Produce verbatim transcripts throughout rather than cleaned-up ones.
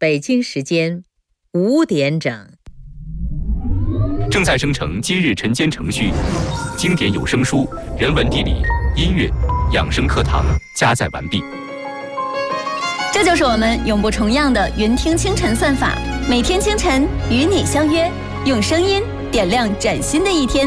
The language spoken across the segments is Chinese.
北京时间五点整。 正在生成今日晨间程序，经典有声书、人文地理、音乐、养生课堂加载完毕。 这就是我们永不重样的云听清晨算法，每天清晨与你相约，用声音点亮崭新的一天。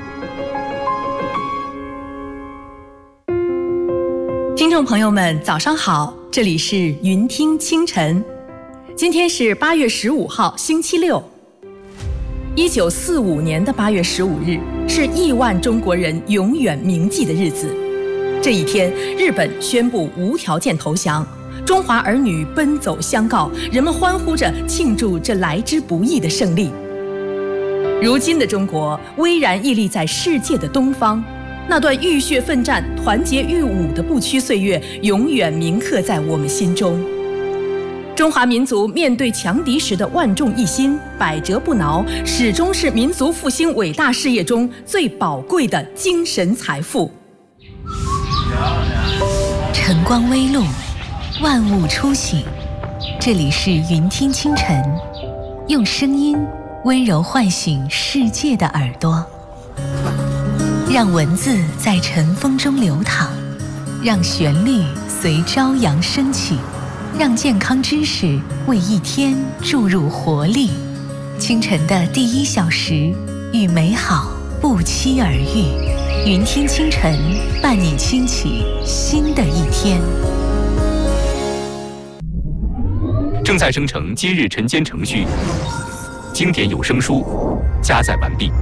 听众朋友们，早上好，这里是云听清晨。今天是八月十五号，星期六。一九四五年的八月十五日是亿万中国人永远铭记的日子。这一天，日本宣布无条件投降，中华儿女奔走相告，人们欢呼着庆祝这来之不易的胜利。如今的中国巍然屹立在世界的东方，那段浴血奋战、团结御侮的不屈岁月，永远铭刻在我们心中。中华民族面对强敌时的万众一心、百折不挠，始终是民族复兴伟大事业中最宝贵的精神财富。 晨光微露，万物初醒，这里是云听清晨，用声音温柔唤醒世界的耳朵，让文字在晨风中流淌，让旋律随朝阳升起，让健康知识为一天注入活力。清晨的第一小时，与美好不期而遇。云听清晨，伴你轻启新的一天。 正在生成今日晨间程序，经典有声书加载完毕。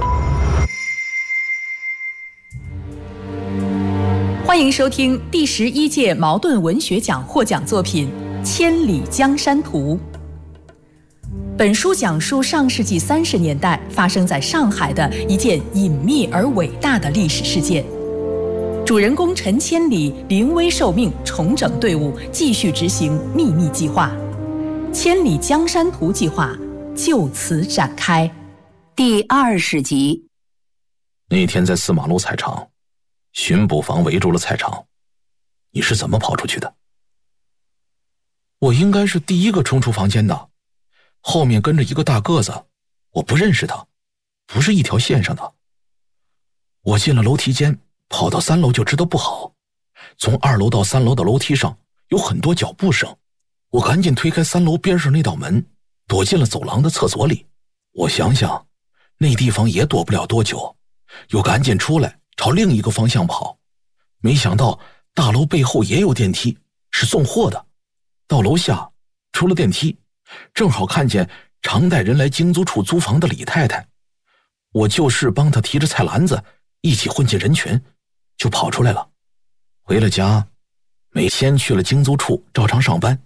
欢迎收听第十一届茅盾文学奖获奖作品《千里江山图》。本书讲述上世纪三十年代发生在上海的一件隐秘而伟大的历史事件。主人公陈千里临危受命，重整队伍，继续执行秘密计划。千里江山图计划就此展开。 第二十集。 那天在四马路菜场，巡捕房围住了菜场，你是怎么跑出去的？ 我应该是第一个冲出房间的，后面跟着一个大个子，我不认识他，不是一条线上的。我进了楼梯间，跑到三楼就知道不好，从二楼到三楼的楼梯上有很多脚步声，我赶紧推开三楼边上那道门，躲进了走廊的厕所里。我想想，那地方也躲不了多久，又赶紧出来朝另一个方向跑。没想到大楼背后也有电梯，是送货的。到楼下出了电梯，正好看见常带人来京租处租房的李太太，我就是帮她提着菜篮子一起混进人群，就跑出来了。回了家，每天去了京租处照常上班，